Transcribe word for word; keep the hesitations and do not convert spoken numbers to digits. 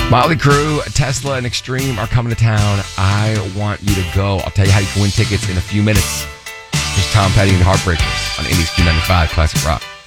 Motley Crue, Tesla, and Extreme are coming to town. I want you to go. I'll tell you how you can win tickets in a few minutes. Here's Tom Petty and the Heartbreakers on Indies Q ninety-five Classic Rock.